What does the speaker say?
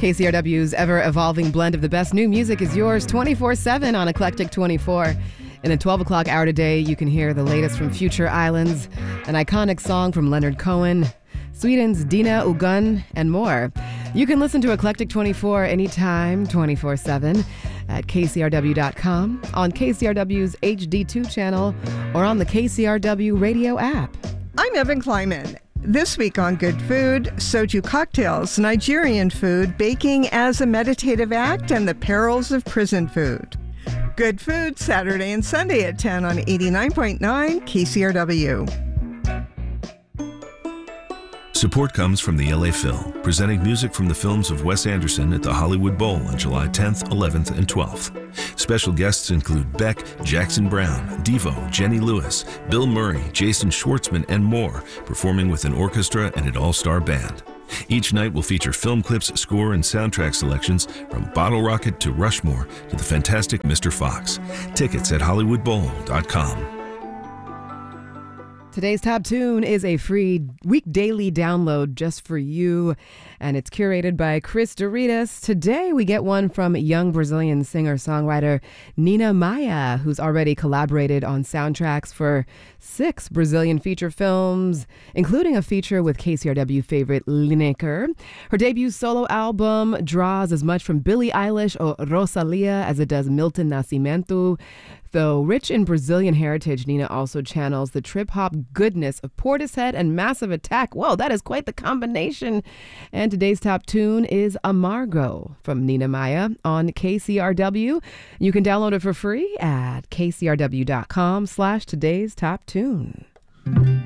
KCRW's ever-evolving blend of the best new music is yours 24/7 on Eclectic 24. In the 12 o'clock hour today, you can hear the latest from Future Islands, an iconic song from Leonard Cohen, Sweden's Dina Ugun, and more. You can listen to Eclectic 24 anytime, 24/7 at KCRW.com, on KCRW's HD2 channel, or on the KCRW radio app. I'm Evan Kleiman. This week on Good Food, soju cocktails, Nigerian food, baking as a meditative act, and the perils of prison food. Good Food, Saturday and Sunday at 10 on 89.9 KCRW. Support comes from the LA Phil, presenting music from the films of Wes Anderson at the Hollywood Bowl on July 10th, 11th, and 12th. Special guests include Beck, Jackson Brown, Devo, Jenny Lewis, Bill Murray, Jason Schwartzman, and more, performing with an orchestra and an all-star band. Each night will feature film clips, score, and soundtrack selections from Bottle Rocket to Rushmore to the fantastic Mr. Fox. Tickets at HollywoodBowl.com. Today's top tune is a free week daily download just for you, and it's curated by Chris Doritas. Today we get one from young Brazilian singer-songwriter Nina Maya, who's already collaborated on soundtracks for 6 Brazilian feature films, including a feature with KCRW favorite Lineker. Her debut solo album draws as much from Billie Eilish or Rosalia as it does Milton Nascimento. Though rich in Brazilian heritage, Nina also channels the trip-hop goodness of Portishead and Massive Attack. Whoa, that is quite the combination. And today's top tune is Amargo from Nina Maya on KCRW. You can download it for free at kcrw.com/today's top tune.